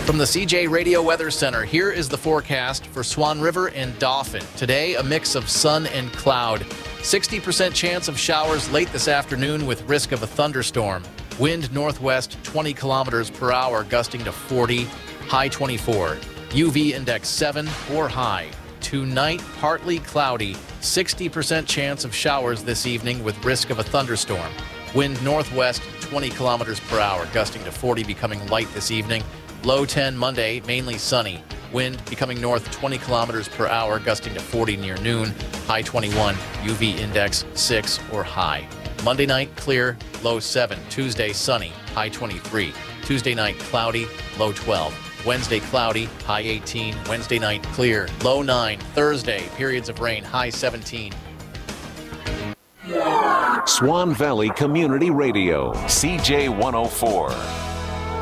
From the CJ Radio Weather Center, here is the forecast for Swan River and Dauphin. Today, a mix of sun and cloud. 60% chance of showers late this afternoon with risk of a thunderstorm. Wind northwest 20 kilometers per hour, gusting to 40, high 24. UV index 7 or high. Tonight, partly cloudy. 60% chance of showers this evening with risk of a thunderstorm. Wind northwest 20 kilometers per hour, gusting to 40, becoming light this evening. Low 10 Monday, mainly sunny. Wind becoming north 20 kilometers per hour, gusting to 40 near noon. High 21, UV index 6 or high. Monday night, clear, low 7. Tuesday, sunny, high 23. Tuesday night, cloudy, low 12. Wednesday, cloudy, high 18. Wednesday night, clear, low 9. Thursday, periods of rain, high 17. Swan Valley Community Radio, CJ 104.